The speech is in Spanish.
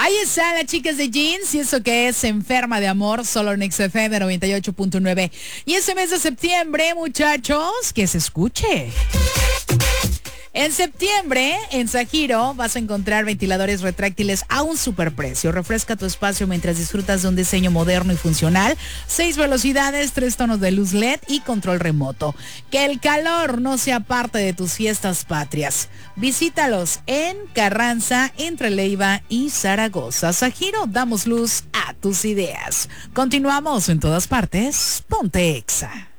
Ahí están las chicas de Jeans y eso que es Enferma de Amor, solo en XFM 98.9. Y ese mes de septiembre, muchachos, que se escuche. En septiembre, en Sajiro, vas a encontrar ventiladores retráctiles a un superprecio. Refresca tu espacio mientras disfrutas de un diseño moderno y funcional. 6 velocidades, 3 tonos de luz LED y control remoto. Que el calor no sea parte de tus fiestas patrias. Visítalos en Carranza, entre Leiva y Zaragoza. Sajiro, damos luz a tus ideas. Continuamos en todas partes. Ponte Exa.